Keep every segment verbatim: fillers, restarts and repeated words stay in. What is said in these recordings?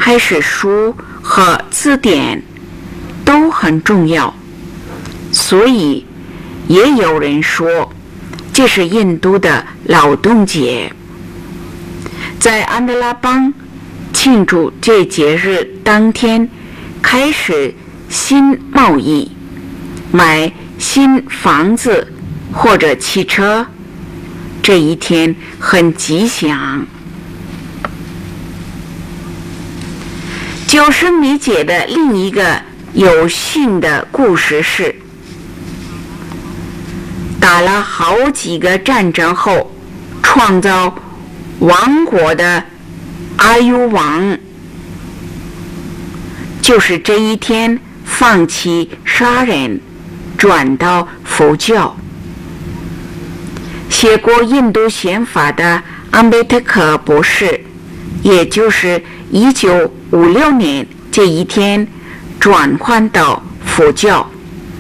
开始书和字典都很重要，所以也有人说这是印度的劳动节。在安德拉邦庆祝这节日当天开始新贸易，买新房子或者汽车，这一天很吉祥。救生理解的另一个有趣的故事是，打了好几个战争后创造王国的阿育王，就是这一天放弃杀人，转到佛教。写过印度宪法的安贝特克博士，也就是一九五六年这一天转换到佛教，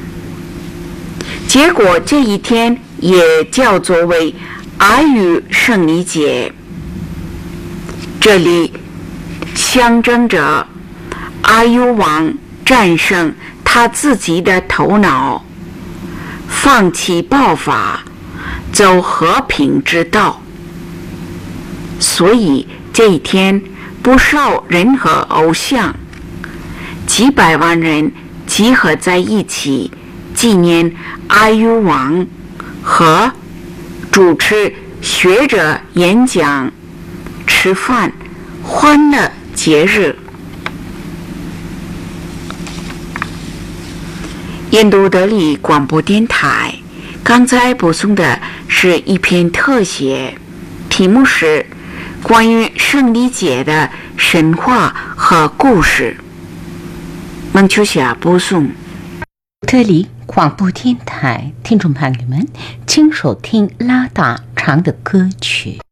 结果这一天也叫做为阿育胜利节。这里象征着阿育王战胜他自己的头脑，放弃暴发，走和平之道。所以这一天不少人和偶像，几百万人集合在一起纪念阿育王和主持学者演讲、吃饭、欢乐节日。印度德里广播电台刚才播送的是一篇特写，题目是关于胜利节的神话和故事。孟秋霞播送。 德里广播电台听众朋友们，请收听拉达唱的歌曲。